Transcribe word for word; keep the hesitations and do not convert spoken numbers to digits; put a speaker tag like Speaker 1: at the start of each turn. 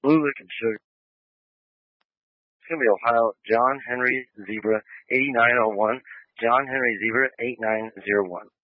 Speaker 1: Blue Liquid Sugar. It's going to be Ohio, John Henry Zebra, eighty-nine oh one. John Henry Zebra, eight nine zero one.